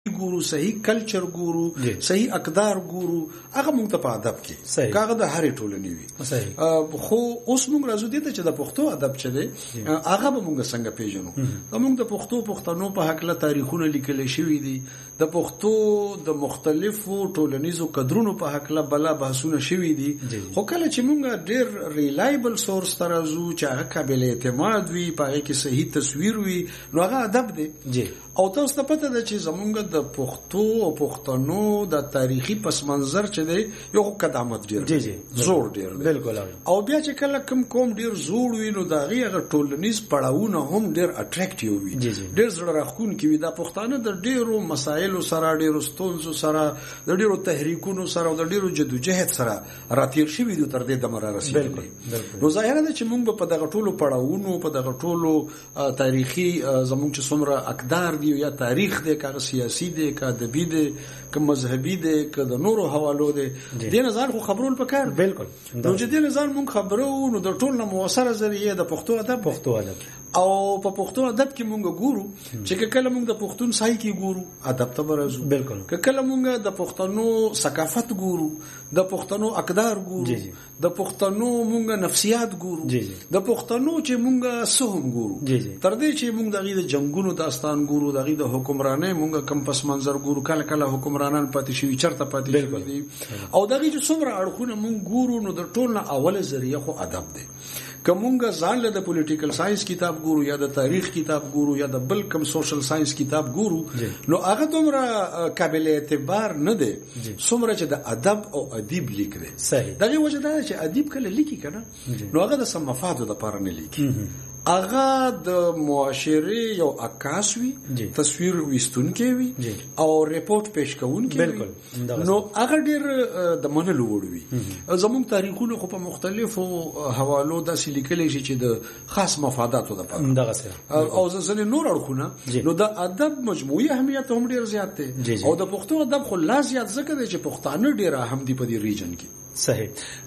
ګورو، صحیح کلچر ګورو، صحیح اقدار ګورو، هغه موږ ته په ادب کې کاغه د هرې ټولنې وي. خو اوس موږ راځو دې ته چې د پښتو ادب چې دی هغه به موږ څنګه پیژنو. موږ د پښتنو په هکله تاریخونه لیکل شوي دي، د پښتو د مختلفو ټولنیزو قدرونو په هکله بلا بحثونه شوي دي. خو کله چې موږ ډېر ریلایبل سورس ته راځو چې هغه قابل اعتماد وي، په هغه کې صحیح تصویر وي، نو هغه ادب دی. او تاسو ته پته ده چې زمونږ د پښتو او پښتنو د تاریخي پس منظر چې دی یو قدامت ډیر زوړ ډیر دی. بالکل. او بیا چې کله کوم ډیر زوړ وي نو دا غي ټولنیز پړاوونه هم ډیر اټریکټیو وي، ډیر زړه راښکونکي وي. د پښتانه د ډیرو مسایلو سره، ډیرو ستونزو سره، د ډیرو تحریکونو سره او د ډیرو جدوجہد سره راتیر شوي دي تر دې دمه را رسیدلي. نو ظاهره ده چې موږ په دغه ټولو پړاوونو، په دغه ټولو تاریخي زموږ چې څومره اقدار دی یا تاریخ دی، که سیاسي دی، که ادبي دی، که مذهبي دی، که د نورو حوالو دی، دې نظر خو خبرول پکار. بالکل. نو چې دې نظر مونږ خبرو نو د ټول نه موثره ذریعہ د پښتو ادب او په پښتو ادب کې مونږ ګورو چې کله مونږ د پښتون سای کې ګورو ادب ته ورزو. بالکل. کله مونږ د پښتنو ثقافت ګورو، د پښتنو اقدار ګورو، د پښتنو مونږ نفسیات ګورو، د پښتنو چې مونږ سهم ګورو، تر دې چې مونږ دغه د جنگونو داستان ګورو، دغه د حکمرانۍ مونږ کم پس منظر ګورو، کله حکمرانان پاتې شوي، چرته پاتې شوي دي، او دغه چې څومره اړخونه مونږ ګورو نو د ټول نه اوله ذریعہ خو ادب دی. که مونږ ځان له د پولیټیکل ساينس کتاب ګورو یا د تاریخ کتاب ګورو یا د بل کم سوشل ساينس کتاب ګورو نو هغه دومره قابل اعتبار نه دی څومره چې د ادب او ادیب لیک دی. دغه وجه دا چې ادیب کله لیکي کنه نو هغه د سم مفادو د پاره نه لیکي، هغه د معاشره یو عکاس وي، تصویر وستونکي وي او ریپورت پیش کوونکي وي. نو هغه ډېر د منلو وړ وي. زموږ تاریخونه خو په مختلفو حوالو داسې لیکل شي چې د خاص مفاداتو لپاره دغه او ځنې نور اړخونه. نو د ادب مجموعي اهمیت هم ډېر زیات دی او د پښتو ادب خو لا زیات ځکه دی چې پښتانه ډېر اهم دي په دې ریجن کې. صحیح.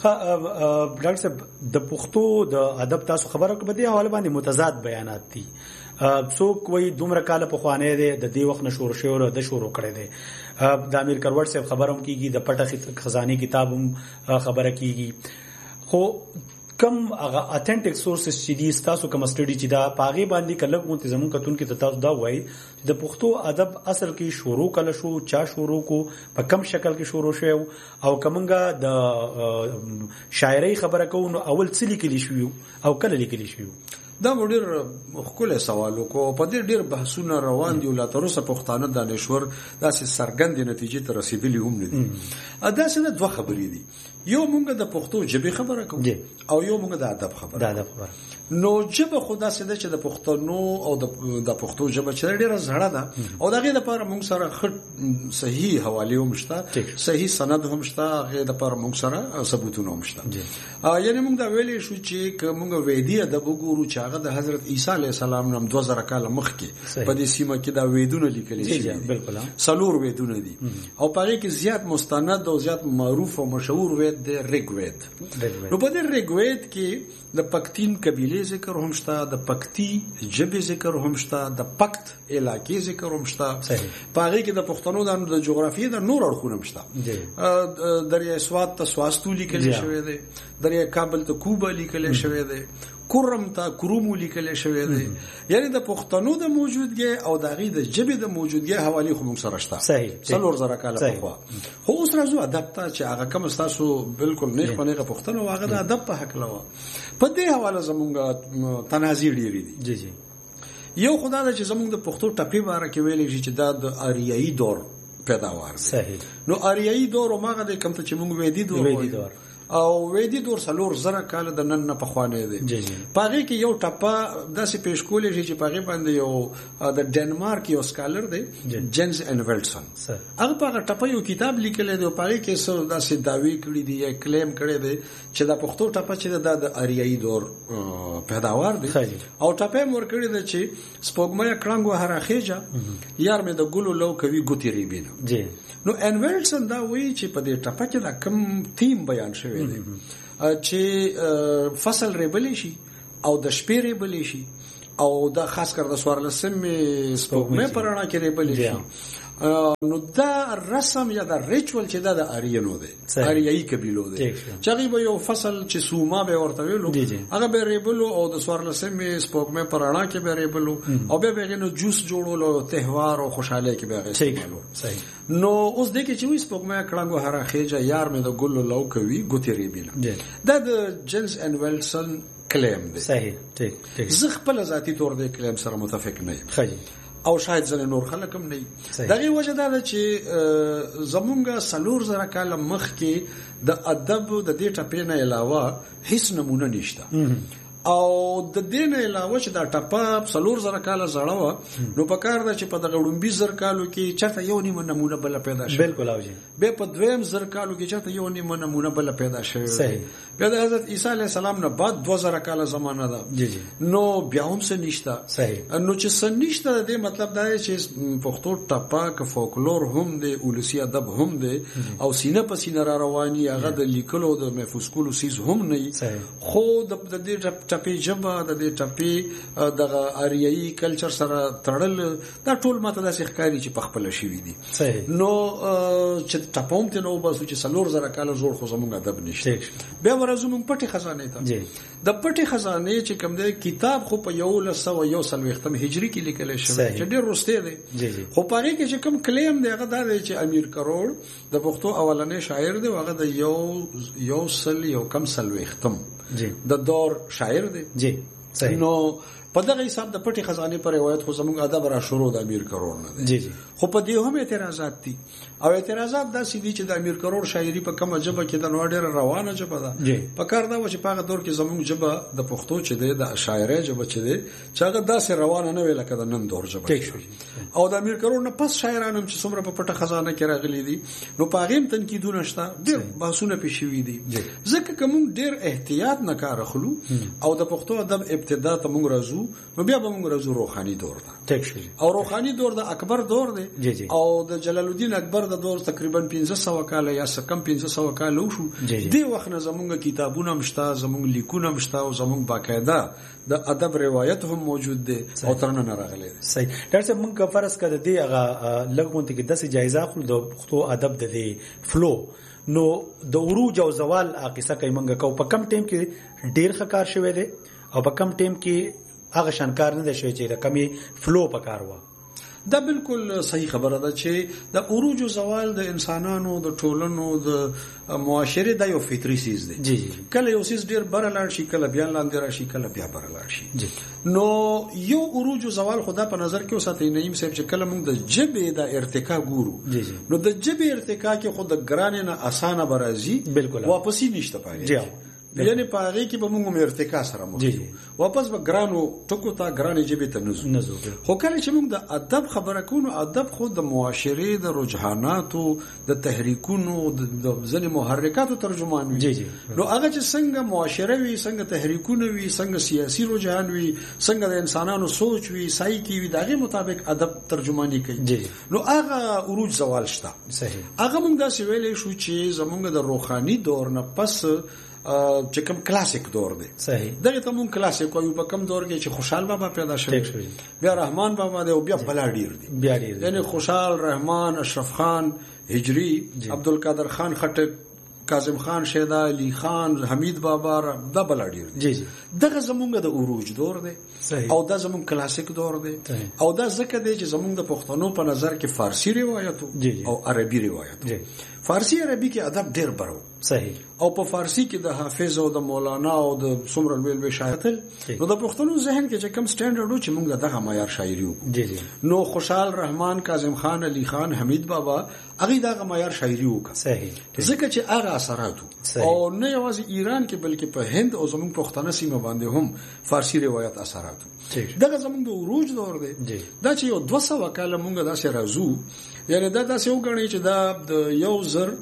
ډاکټر صاحب د پښتو د ادب تاسو خبره کوم دی حواله باندې متضاد بیانات دي. څوک وایي دومره کال په خوانې دی د دې وخت نشور شوی د شروع کړی دی. د امیر کروړ صاحب خبرم کیږي، د پټه خزانه کتاب هم خبره کیږي. خو کم هغه اتھنټک سورسز چې دي تاسو کوم سټډي چې دا پاغي باندې کله کوم زمون کتون کې تاسو دا وایي د پښتو ادب اصل کې شروع کله شو، چا شروع کو، په کم شکل کې شروع شو او کومنګه د شاعري خبره کو نو اول څه لیکلی شو او کله لیکلی شو. دا ډېر خپل سوال کو په دې ډېر بحثونه روان دي او لا تر اوسه پښتانه دانشور داسې سرګند نتیجې ته رسیدلی هم نه دي. دا څه دوه خبرې دي، یو مونږ د پښتو ژبې خبره کوو او یو مونږ د ادب خبره. نو ژبه خدا سده چې د پښتنو او د پښتو ژبه چې ډېر زړه ده او دغه لپاره مونږ سره خټ صحیح حواله هم شته، صحیح سند هم شته، هغه لپاره مونږ سره ثبوتونه هم شته. یعنی مونږ دا ویلې شو چې مونږ وېدی ادب وګورو چې هغه د حضرت عیسی علیه السلام نام 2000 کال مخکې په دې سیمه کې دا وېدونه لیکل شوي. بالکل. سلور وېدونه دي او په هغه کې زیات مستند او زیات معروف او مشهور وېد د ریګوید. نو په دې ریګوید کې د پکتین قبیله ذکر هم شته، د پکتی ژبې ذکر هم شته، د پکت علاقې ذکر هم شته. په هغه کې د پښتنو د جغرافیې د نور اړخونه هم شته. دریای سوات ته سواستو لیکل شوی دی، دریای کابل ته کوبا لیکل شوی دی، کورم ته کرومو لیکل شوی دی. یعنی د پښتنو د موجودګي او د غي د ژبې د موجودګي حواله خو موږ سره شته. صحیح. څلور زره کال په خوا. خو اوس راځو ادب ته چې هغه کوم تاسو بالکل نه خپلې پښتنو هغه د ادب په حق لوا په دې حواله زموږ تنازع ډیری دي. یو خدای چې زموږ د پښتو ټپی باره کې ویلې چې دا د آریایي دور پیداوار دی. صحیح. نو آریایي دور ماغه د کوم ته چې موږ وېدی دور او وېدی دور سلور زره کال د نن نه پخوانه دی. پاره کې یو ټپه داسې پیش کولې چې پاره باندې یو د ډنمارک یو سکالر دی جنز انویلسن، هغه پاره ټپه یو کتاب لیکل دی او پاره کې څو داسې داوی کړی دی یا کلیم کړی دی چې د پښتو ټپه چې د آریایي دور پیداوار دی او ټپه مور کړی دی چې سپوږمۍ کړنګو هراخېجا یار مې د ګلو لو کوي ګوتی ریبینه. نو انویلسن دا وایي چې په دې ټپه کې د کم تیم بیان شوی چې فصل ریبلی شي او د شپې ریبلی شي او د خاص کر د سوارلسم سپوږمۍ پرانا کې ریبلی شي نو دا رسم یا دا ریچوال چې دا د آریانو دی آریایي قبیلو دی چې هغه به یو فصل چې سوما به ورته ویلو هغه به ریبلو او د سوارلسمې سپوږمۍ پرانا کې به ریبلو او به نو جوس جوړولو تهوار او خوشاله کې به استعمالو نو اوس د کې چې وي سپوږمۍ کړهغه هره خېجه یار مې د ګل لو کوي ګوتې ریبیله دا د جنس ان ویلسن کلیم دی صحیح ټیک زه خپل ذاتی تور د کلیم سره متفق نه یم او شاید ځنه نور خلک هم نه دغه وجه دا چې زمونږه سلور زره کال مخ کې د ادب د دې ټپې نه علاوه هیڅ نمونه نشته او د دې نه علاوه چې دا ټپه سلور زره کال زړه و نو په کار دا چې په دغه وړومبي زر کالو کې چاته یو نیمه نمونه بل پیدا شي بالکل اوجه به په دویم زر کالو کې چاته یو نیمه نمونه بل پیدا شي بیا د حضرت عیسی علی السلام نه بعد 2000 کال زمانہ ده نو بیا هم څه نشته نو چې څه نشته د مطلب دا چې پښتو ټپه ک فولکلور هم دی اولسی ادب هم دی او سینه په سینه را رواني هغه د لیکلو د محفوظ کولو سیز هم نه خو د دې ټپی جبا د دې ټپی د آریایي کلچر سره تړل دا ټول ماته د ښکاری چې په خپل شي دي نو چې ټپوم ته نو بس چې سلور زره کال جوړ خو زمونږ ادب نشته بیا ورځو موږ پټي خزانه ته د پټي خزانه چې کوم د کتاب خو په 1901 هجری کې لیکل شوی چې ډېر روسته دی خو پاره کې چې کوم کلیم دی هغه دا دی چې امیر کروڑ د پښتو اولنې شاعر دی هغه د یو سل یو کم سلوختم د دور شاعر دی صحیح نو په دغه حساب د پټي خزانه پر روایت خو زموږ ادب را شروع د امیر کروڑ نه دی خو په دې هم اعتراضات دي او اعتراضات دا سړي چې د امیر کروڑ شاعري په کومه جبه کې د نوړ روانه جبه ده په کار دا و چې په هغه دور کې زموږ جبه د پښتو چې دی د شاعري جبه چې دی چې هغه داسې روانه نه ویل کده نن دور جبه او د امیر کروڑ نه پس شاعرانو چې څومره په پټه خزانه کې راغلي دي نو په هغه تنقیدونه شته ډېر بحثونه پېښوي دي ځکه کوم ډېر احتیاط نه کار اخلو او د پښتو ادب ابتدا ته موږ راځو نو بیا به موږ راځو روحاني دور ته او روحاني دور د اکبر دور دی او د جلال الدین اکبر د دور تقریبا 1500 کال یا کم 1500 کال وشو دی وخت نه زموږ کتابونه مشته زموږ لیکونه مشته او زموږ باقاعده د ادب روایت هم موجود دي او ترنه نه راغلي صحیح ډاکټر صاحب موږ فرض کړه دی هغه لګونته کې 10 جایزه خپل د پښتو ادب د فلو نو د عروج او زوال قصه کوي موږ کو په کم ټیم کې ډیر ښکار شوی دی او په کم ټیم کې هغه شانکار نه دی شوی چې د کمی فلو پکار و دا بالکل صحیح خبره ده چې د عروج او زوال د انسانانو د ټولنو د معاشره د یو فطري سیز دی کله یو سیز ډیر بره لاړ شي کله بیا لاندې راشي کله بیا بره لاړ شي نو یو عروج او زوال خدا په نظر کې وساتئ نیم صاحب چې کله موږ د جبې د ارتقا ګورو نو د جبې ارتقا کې خود د ګران نه اسانه برازي بالکل واپسی نشته پاره یعنی په هغه کې به موږ ارتقا سره مو واپس به ګرانو ټکو ته ګرانې جبې ته نزو خو کله چې موږ د ادب خبره کوو ادب خو د معاشره د رجحاناتو د تحریکونو د ځینې محرکاتو ترجمان وي نو هغه چې څنګه معاشره وي څنګه تحریکونه وي څنګه سیاسي رجحان وي څنګه د انسانانو سوچ وي سایکی وي دغه مطابق ادب ترجمانی کوي نو هغه عروج زوال شته صحیح هغه موږ دا ویلې شو چې زمونږ د روحاني دور نه پس چې کوم کلاسیک دور دی صحیح دغه ته مون کلاسیک وایو په کوم دور کې چې خوشحال بابا پیدا شوی بیا رحمان بابا دی او بیا بلا ډیر دی یعنی خوشحال رحمان اشرف خان هجری عبدالقادر خان خټک کاظم خان شیدا علی خان حمید بابا دا بلا ډیر دغه زمونږ د عروج دور دی او دا زمونږ کلاسیک دور دی او دا ځکه دی چې زمونږ د پښتنو په نظر کې فارسی روایت او عربي روایت فارسی عربي کې ادب ډیر برو صحیح او په فارسی کې د حافظ او د مولانا او د څومره لوی شاعر نو د پښتنو ذهن کې چې کوم سټانډرډ چې موږ دغه معیار شاعري وکړو نو خوشحال رحمان کاظم خان علی خان حمید بابا هغه دغه معیار شاعري وکړه صحیح ځکه چې هغه اثراتو او نه یوازې ایران کې بلکې په هند او زموږ پښتنه سیمه باندې هم فارسی روایت اثراتو دغه زموږ د عروج دور دی دا چې یو 200 کال موږ داسې راځو یعنی دا داسې وګڼي چې دا د یو زر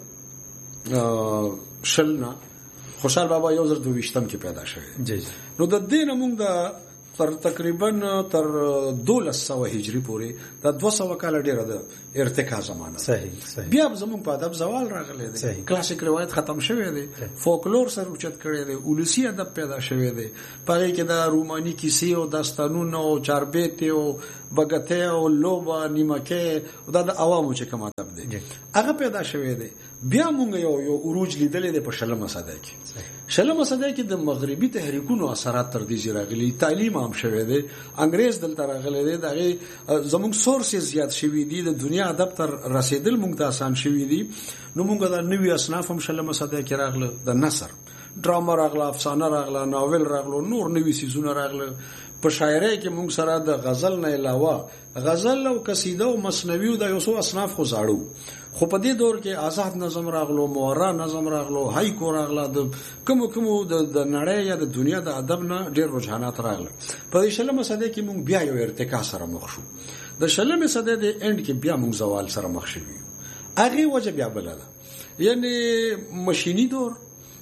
شلنا خوشحال بابا یو زر 22 کې پیدا شوی نو د دین موږ د تر تقریبا تر 1200 هجری پورې د 200 کال ډیره د ارتقا زمانه صحیح بیا زموږ په ادب زوال راغلی دی کلاسیک روایت ختم شوی دی فولکلور سره اوچت کړی دی اولسی ادب پیدا شوی دی پاره کې د رومانی کیسې او داستانونه او چاربیت او بغته او لوبا نیمکه دا د عوامو چې کوم ادب دی هغه پیدا شوی دی. بیا مونږ یو عروج لیدلې د پښلمه صده کې شلمه صده کې د مغربي تحریکونو اثرات تر دې راغلي، تعلیم عام شوی دی، انګريز دلته راغلی دی، دغه زموږ سورسز زیات شوی دي، د دنیا ادب تر رسیدل مونږ ته آسان شوی دي. نو مونږ دا نوې اصناف هم شلمه صده کې راغله، د نثر، ډراما راغله، افسانه راغله، ناول راغله، نور نوې سيزونه راغله. په شاعرۍ کې مونږ سره د غزل نه علاوه غزل او قصیده او مثنوي او د یو څو اصناف خو زاړو، خو په دې دور کې آزاد نظم راغلو، مورا نظم راغلو، هایکو راغله، د کوم د نړۍ یا د دنیا د ادب نه ډېر رجحانات راغله. په شلمه صده کې مونږ بیا یو ارتقا سره مخ شو. د شلمه صده د اند کې بیا مونږ زوال سره مخ شو. هغه وجه بیا بل ده، یعنی ماشینی دور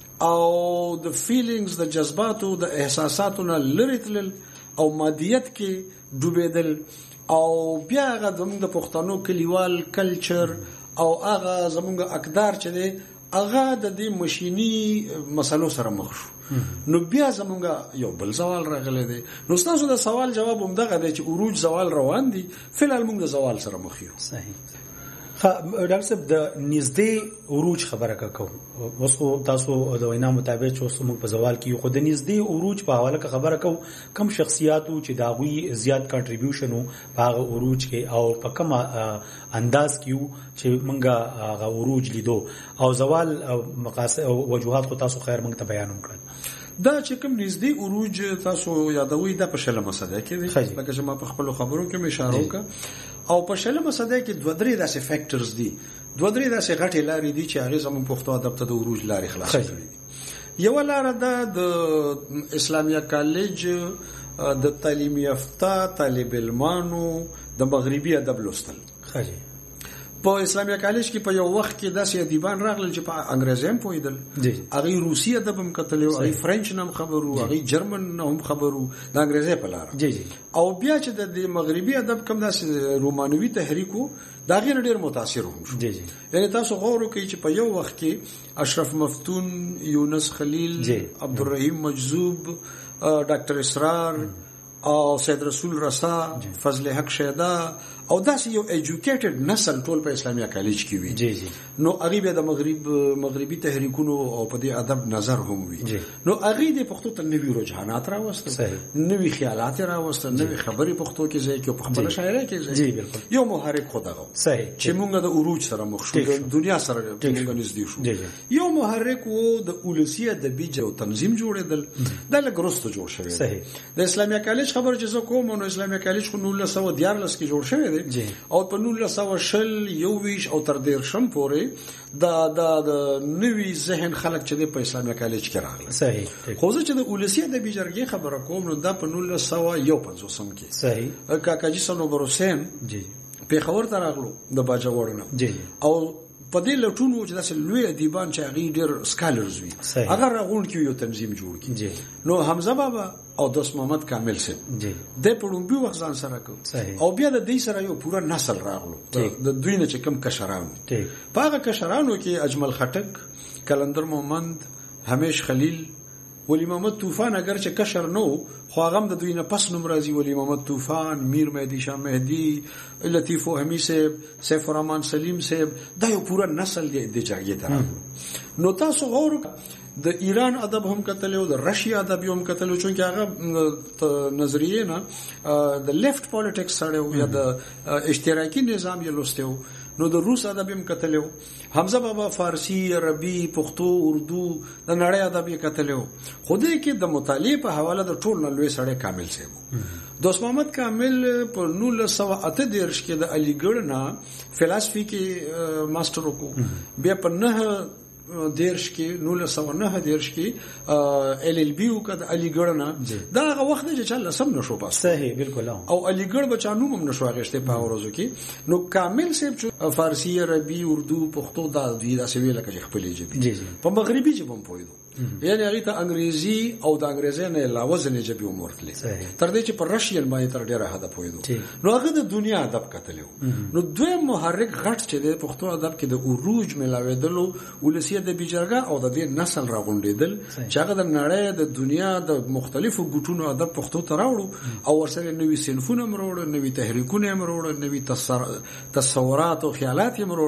او د فیلینګز، د جذباتو، د احساساتو نه لری تلل او مادیت کې ډوبېدل، او بیا هغه زموږ د پښتنو کلیوال کلچر او هغه زموږ اقدار چې دی هغه د دې ماشینی مسلو سره مخ شو. نو بیا زموږ یو بل سوال راغلی دی. نو تاسو د سوال جواب هم دغه دی چې عروج زوال روان دي، فلحال موږ د زوال سره مخ یو. صحیح. ډاکټر صاحب د نږدې عروج خبره کوم، اوس خو تاسو د وینا مطابق چې اوس موږ په زوال کې یو، خو د نږدې عروج په حواله کې خبره کوم، کم شخصیاتو چې داغوی زیات کنټریبیوشن وو په هغه عروج کې او په کوم انداز کې چې موږ هغه عروج لیدو، او زوال مقاصد او وجوهات خو تاسو خیر موږ ته بیان کړل. دا چې کوم نږدې عروج تاسو یادوي د پښلمه صده کې دی، لکه چې ما په خپل خبرو کې اشاره وکړه. او په شلمه صده کې دوه درې داسې فیکټرز دي، دوه درې داسې غټې لارې دي چې هغه زموږ پښتو ادب ته د عروج لارې خلاص کړي. یو لار ده د اسلامیه کالج د تعلیم یافته طالب علمانو د مغربي ادب لوستل. په اسلامیه کالج کې په یو وخت کې داسې ادیبان راغلل چې په انګریزي هم پوهیدل، هغه روسي ادب هم کتل، هغه فرنچ هم خبرو، هغه جرمن هم خبرو، د انګریزي په لار. او بیا چې د مغربي ادب کوم داسې رومانوي تحریکو دا غیر ډیر متاثر هم شو. یعنی تاسو غور وکړئ چې په یو وخت کې اشرف مفتون، یونس خلیل، عبدالرحیم مجذوب، ډاکټر اسرار او سید رسول رسا، فضل حق شیدا او داسې یو ایجوکیټډ نسل ټول په اسلامیه کالج کې وي. نو هغه به د مغربي تحریکونو او په دې ادب نظر هم وي. نو هغه د پښتو ته نوي رجحانات راوستل، نوي خیالات راوستل، نوي خبرې پښتو کې ځای کې په خپل شاعرۍ کې ځای. یو محرک خو دغه چې موږ د عروج سره مخ شو، د دنیا سره موږ نږدې شو. یو محرک وو د اولسی ادبي جو تنظیم جوړېدل، د لګرستو جوړ شوی. د اسلامیه کالج خبر چې زه کوم، نو اسلامیه کالج خو 1914 کې جوړ شوی دی، او په 1921 او تر 13 پورې د نوي ذهن خلک چې په اسلامیه کالج کې راغله. صحیح. خو زه چې د اولسی ادبي جرګې خبره کوم، نو دا په 1951 کې صحیح کاکاجي سنوبر حسین په خبر ته راغلو د باجوړنه، او په دې لټونو چې داسې لوی ادیبان چې هغه ډېر سکالرز وي هغه راغون کې یو تنظیم جوړ کړي. نو حمزه بابا او دوست محمد کامل سي د پړومبي وخت ځان سره کو، او بیا د دې سره یو پورا نسل راغلو د دوی نه چې کم کشرانو. په هغه کشرانو کې اجمل خټک، کلندر مومند، همیش خلیل، ولی محمد طوفان اگر چې کشر نو خو هغه د دوی نه پس نوم راځي، ولی محمد طوفان، میر مهدی شاه مهدی، لطیف وهمی صاحب، سیف الرحمن سلیم صاحب، دا یو پورا نسل دی د جرګې ته. نو تاسو غور د ایران ادب هم کتلو، د رشیا ادب هم کتلو، چې هغه نظریه نه د لیفت پالیټکس سره یا د اشتراکي نظام یې لوستو. نو د روس ادب هم کتلو، حمزه بابا فارسی، عربي، پښتو، اردو، د نړۍ ادب یې کتلو. خو دې کې د مطالعه په حواله د ټول نړۍ سره کامل صاحب دوست محمد کامل په 1938 کې د علی ګړ نه فلسفي کې ماستر وکړو، بیا په 1909 کې LLB وکړ علی ګړ نه. دا هغه وخت چې چل سم نشو پاس. صحیح بالکل. او علی ګړ بچانو هم نشو غشته په ورځو کې. نو کامل صاحب فارسی، عربي، اردو، پښتو دا دوی دا سوي لکه خپلې جبي په مغربي جبم پویدو. یعنی هغه ته انګریزي او د انګریزي نه علاوه ځنې جبي عمر تللی تر دې چې پر رشین باندې تر ډیره حد پوهیدو نو هغه د دنیا ادب کتلو نو دوی محرک غټ چې د پښتو ادب کې د عروج ملاویدلو ولسی د بیجرګه او د دې نسل راغونډیدل چې هغه د نړۍ د دنیا د مختلفو ګوټونو ادب پښتو ته راوړو او ورسره نوې صنفونه مروړو نوې تحریکونه مروړو نوې تصورات او خیالات مروړو